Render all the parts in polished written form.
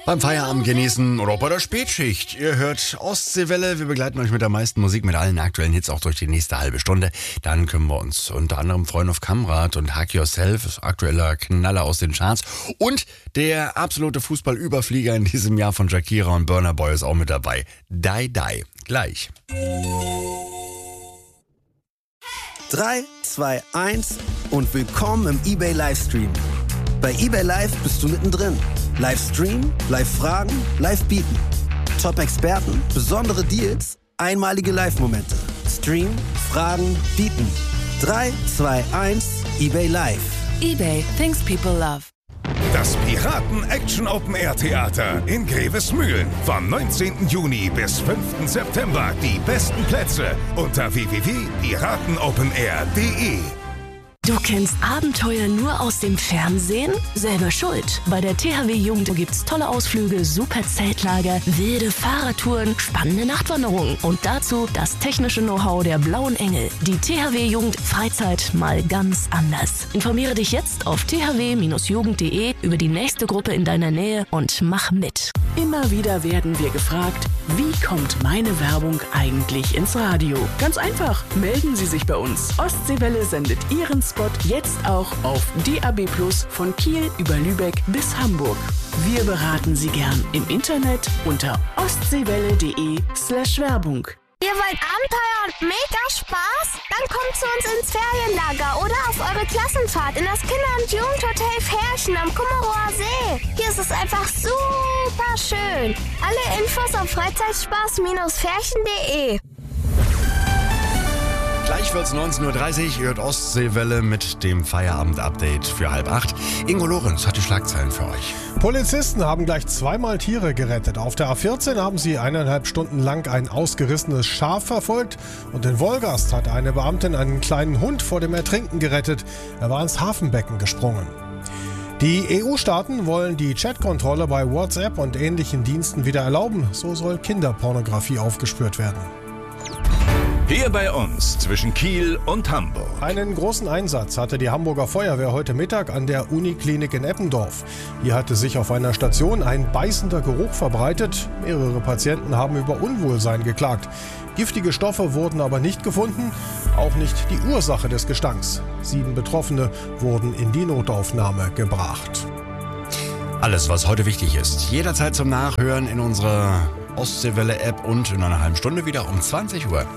Beim Feierabend genießen oder auch bei der Spätschicht. Ihr hört Ostseewelle. Wir begleiten euch mit der meisten Musik, mit allen aktuellen Hits auch durch die nächste halbe Stunde. Dann können wir uns unter anderem freuen auf Kamrat und Hack Yourself, aktueller Knaller aus den Charts. Und der absolute Fußballüberflieger in diesem Jahr von Shakira und Burna Boy ist auch mit dabei. Die Die. Gleich. 3, 2, 1 und willkommen im eBay Livestream. Bei eBay Live bist du mittendrin. Livestream, Live-Fragen, Live-Bieten. Top-Experten, besondere Deals, einmalige Live-Momente. Stream, Fragen, Bieten. 3, 2, 1, eBay Live. eBay, things people love. Das Piraten-Action-Open-Air-Theater in Grevesmühlen. Vom 19. Juni bis 5. September. Die besten Plätze unter www.piratenopenair.de. Du kennst Abenteuer nur aus dem Fernsehen? Selber schuld. Bei der THW Jugend gibt's tolle Ausflüge, super Zeltlager, wilde Fahrradtouren, spannende Nachtwanderungen und dazu das technische Know-how der Blauen Engel. Die THW Jugend Freizeit mal ganz anders. Informiere dich jetzt auf thw-jugend.de über die nächste Gruppe in deiner Nähe und mach mit. Immer wieder werden wir gefragt, wie kommt meine Werbung eigentlich ins Radio? Ganz einfach, melden Sie sich bei uns. Ostseewelle sendet Ihren Spot jetzt auch auf DAB+ von Kiel über Lübeck bis Hamburg. Wir beraten Sie gern im Internet unter ostseewelle.de/Werbung. Ihr wollt Abenteuer und mega Spaß? Dann kommt zu uns ins Ferienlager oder auf eure Klassenfahrt in das Kinder- und Jugendhotel Färchen am Kummerower See. Hier ist es einfach super schön. Alle Infos auf Freizeitspaß-Färchen.de. Gleich wird's 19.30 Uhr, ihr hört Ostseewelle mit dem Feierabend-Update für 7:30. Ingo Lorenz hat die Schlagzeilen für euch. Polizisten haben gleich zweimal Tiere gerettet. Auf der A14 haben sie 1,5 Stunden lang ein ausgerissenes Schaf verfolgt und in Wolgast hat eine Beamtin einen kleinen Hund vor dem Ertrinken gerettet. Er war ins Hafenbecken gesprungen. Die EU-Staaten wollen die Chatkontrolle bei WhatsApp und ähnlichen Diensten wieder erlauben. So soll Kinderpornografie aufgespürt werden. Hier bei uns zwischen Kiel und Hamburg. Einen großen Einsatz hatte die Hamburger Feuerwehr heute Mittag an der Uniklinik in Eppendorf. Hier hatte sich auf einer Station ein beißender Geruch verbreitet. Mehrere Patienten haben über Unwohlsein geklagt. Giftige Stoffe wurden aber nicht gefunden, auch nicht die Ursache des Gestanks. 7 Betroffene wurden in die Notaufnahme gebracht. Alles, was heute wichtig ist, jederzeit zum Nachhören in unserer Ostseewelle-App und in einer halben Stunde wieder um 20 Uhr.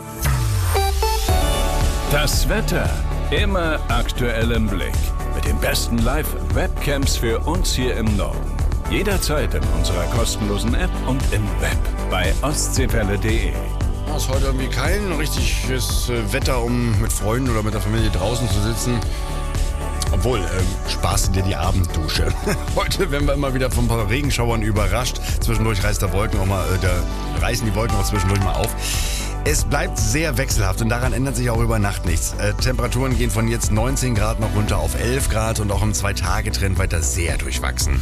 Das Wetter immer aktuell im Blick. Mit den besten Live-Webcams für uns hier im Norden. Jederzeit in unserer kostenlosen App und im Web bei ostseewelle.de. Es ist heute irgendwie kein richtiges Wetter, um mit Freunden oder mit der Familie draußen zu sitzen. Obwohl, sparst dir die Abenddusche. Heute werden wir immer wieder von ein paar Regenschauern überrascht. Zwischendurch reißen die Wolken auch zwischendurch mal auf. Es bleibt sehr wechselhaft und daran ändert sich auch über Nacht nichts. Temperaturen gehen von jetzt 19 Grad noch runter auf 11 Grad und auch im 2-Tage-Trend weiter sehr durchwachsen.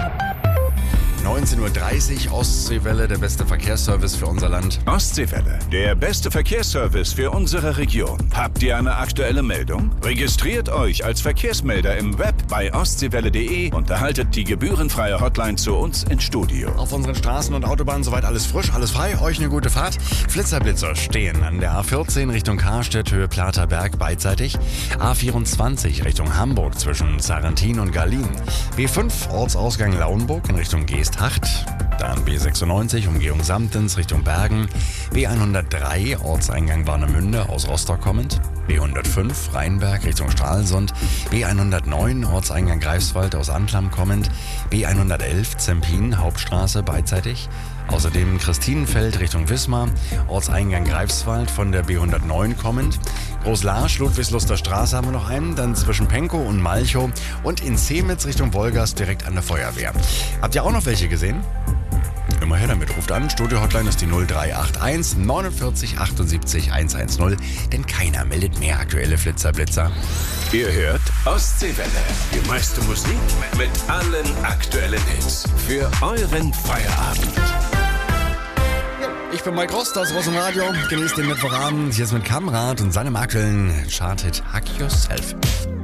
19.30 Uhr, Ostseewelle, der beste Verkehrsservice für unser Land. Ostseewelle, der beste Verkehrsservice für unsere Region. Habt ihr eine aktuelle Meldung? Registriert euch als Verkehrsmelder im Web bei ostseewelle.de und erhaltet die gebührenfreie Hotline zu uns ins Studio. Auf unseren Straßen und Autobahnen soweit alles frisch, alles frei. Euch eine gute Fahrt. Flitzer stehen an der A14 Richtung Karstedt, Höhe Platerberg beidseitig. A24 Richtung Hamburg zwischen Sarrentin und Garlin. B5 Ortsausgang Lauenburg in Richtung Geesthacht. Dann B96 Umgehung Samtens Richtung Bergen. B103 Ortseingang Warnemünde aus Rostock kommend. B105 Rheinberg Richtung Stralsund. B109 Ortseingang Greifswald aus Anklam kommend. B111 Zempin Hauptstraße beidseitig. Außerdem Christinenfeld Richtung Wismar, Ortseingang Greifswald von der B109 kommend. Großlarsch, Ludwigsluster Straße haben wir noch einen, dann zwischen Penkow und Malchow und in Semitz Richtung Wolgast direkt an der Feuerwehr. Habt ihr auch noch welche gesehen? Immer her damit, ruft an. Studio-Hotline ist die 0381 49 78 110, denn keiner meldet mehr aktuelle Flitzer-Blitzer. Ihr hört Ostseewelle, die meiste Musik mit allen aktuellen Hits für euren Feierabend. Ich bin Mike Ross, das ist Ross im Radio. Genießt den Mittwochabend jetzt mit Kamrat und seinem aktuellen Charthit Hack Yourself.